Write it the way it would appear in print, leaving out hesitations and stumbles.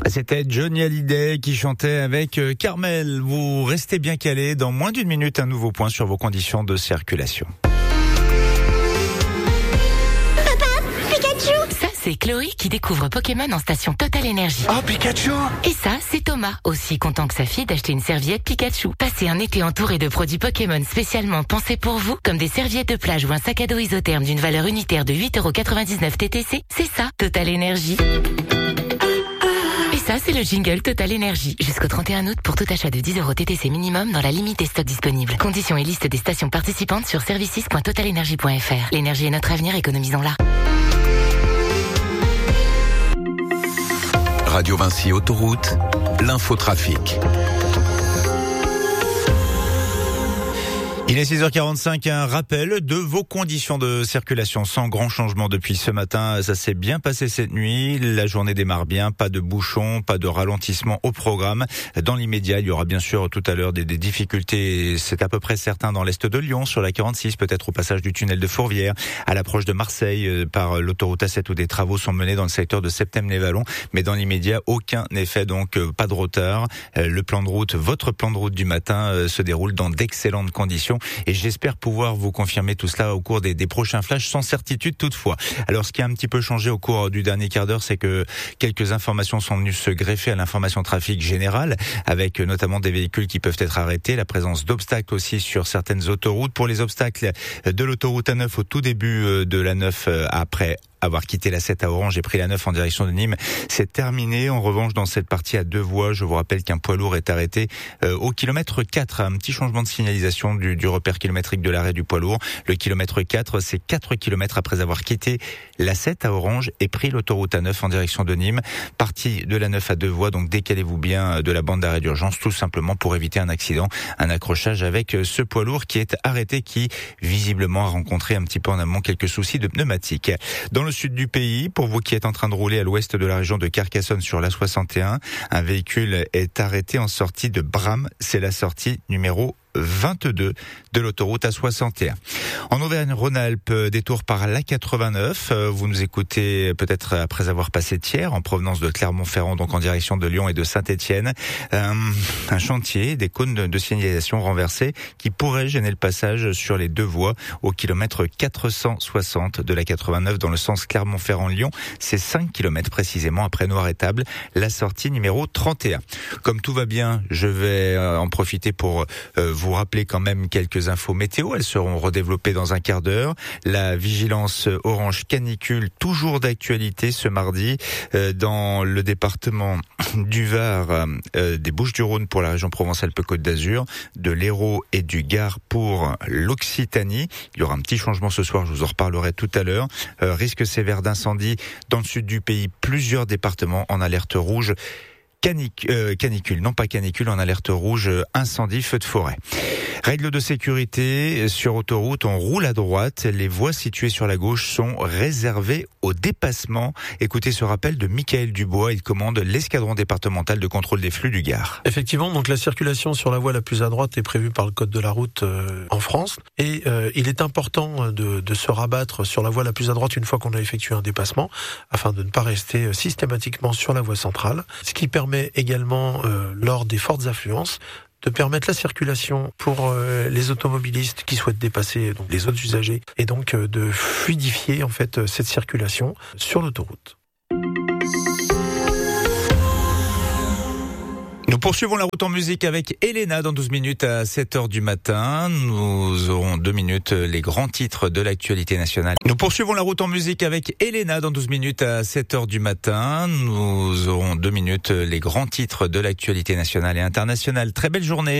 C'était Johnny Hallyday qui chantait avec Carmel. Vous restez bien calés. Dans moins d'une minute, un nouveau point sur vos conditions de circulation. C'est Chloé qui découvre Pokémon en station Total Énergie. Oh, Pikachu! Et ça, c'est Thomas, aussi content que sa fille d'acheter une serviette Pikachu. Passez un été entouré de produits Pokémon spécialement pensés pour vous, comme des serviettes de plage ou un sac à dos isotherme d'une valeur unitaire de 8,99€ TTC. C'est ça, Total Énergie. Et ça, c'est le jingle Total Énergie. Jusqu'au 31 août pour tout achat de 10€ TTC minimum dans la limite des stocks disponibles. Conditions et liste des stations participantes sur services.totalenergie.fr. L'énergie est notre avenir, économisons-la. Radio Vinci Autoroute, l'infotrafic. Il est 6h45, un rappel de vos conditions de circulation sans grand changement depuis ce matin. Ça s'est bien passé cette nuit, la journée démarre bien, pas de bouchons, pas de ralentissement au programme. Dans l'immédiat, il y aura bien sûr tout à l'heure des difficultés, c'est à peu près certain dans l'est de Lyon, sur la 46, peut-être au passage du tunnel de Fourvière, à l'approche de Marseille par l'autoroute A7 où des travaux sont menés dans le secteur de Septem-les-Vallons. Mais dans l'immédiat, aucun effet, donc pas de retard. Le plan de route, votre plan de route du matin se déroule dans d'excellentes conditions. Et j'espère pouvoir vous confirmer tout cela au cours des prochains flashs, sans certitude toutefois. Alors ce qui a un petit peu changé au cours du dernier quart d'heure, c'est que quelques informations sont venues se greffer à l'information trafic générale, avec notamment des véhicules qui peuvent être arrêtés, la présence d'obstacles aussi sur certaines autoroutes. Pour les obstacles de l'autoroute A9 au tout début de la 9 après avoir quitté la 7 à Orange et pris la 9 en direction de Nîmes, c'est terminé. En revanche, dans cette partie à deux voies, je vous rappelle qu'un poids lourd est arrêté au kilomètre 4. Un petit changement de signalisation du repère kilométrique de l'arrêt du poids lourd. Le kilomètre 4, c'est 4 kilomètres après avoir quitté la 7 à Orange et pris l'autoroute A9 en direction de Nîmes. Partie de la 9 à deux voies, donc décalez-vous bien de la bande d'arrêt d'urgence, tout simplement pour éviter un accident, un accrochage avec ce poids lourd qui est arrêté, qui visiblement a rencontré un petit peu en amont quelques soucis de pneumatique. Dans le sud du pays, pour vous qui êtes en train de rouler à l'ouest de la région de Carcassonne sur la 61, un véhicule est arrêté en sortie de Bram, c'est la sortie numéro 22 de l'autoroute A61. En Auvergne-Rhône-Alpes, détour par l'A89. Vous nous écoutez peut-être après avoir passé Thiers, en provenance de Clermont-Ferrand, donc en direction de Lyon et de Saint-Étienne. Un chantier, des cônes de signalisation renversés qui pourraient gêner le passage sur les deux voies au kilomètre 460 de l'A89 dans le sens Clermont-Ferrand-Lyon. C'est 5 kilomètres précisément après Noir-Étable, la sortie numéro 31. Comme tout va bien, je vais en profiter pour vous rappeler quand même quelques infos météo. Elles seront redéveloppées dans un quart d'heure. La vigilance orange canicule, toujours d'actualité ce mardi dans le département du Var, des Bouches-du-Rhône pour la région Provence-Alpes-Côte d'Azur, de l'Hérault et du Gard pour l'Occitanie. Il y aura un petit changement ce soir, je vous en reparlerai tout à l'heure. Risque sévère d'incendie dans le sud du pays, plusieurs départements en alerte rouge. Canicule, non pas canicule, en alerte rouge, incendie, feu de forêt. Règles de sécurité sur autoroute, on roule à droite, les voies situées sur la gauche sont réservées au dépassement. Écoutez ce rappel de Michael Dubois, il commande l'escadron départemental de contrôle des flux du Gard. Effectivement, donc la circulation sur la voie la plus à droite est prévue par le code de la route en France, et il est important de se rabattre sur la voie la plus à droite une fois qu'on a effectué un dépassement, afin de ne pas rester systématiquement sur la voie centrale, ce qui permet également, lors des fortes affluences, de permettre la circulation pour les automobilistes qui souhaitent dépasser donc les autres usagers, et donc de fluidifier en fait cette circulation sur l'autoroute. Nous poursuivons la route en musique avec Elena dans 12 minutes à 7h du matin. Nous aurons 2 minutes les grands titres de l'actualité nationale. Nous poursuivons la route en musique avec Elena dans 12 minutes à 7h du matin. Nous aurons 2 minutes les grands titres de l'actualité nationale et internationale. Très belle journée.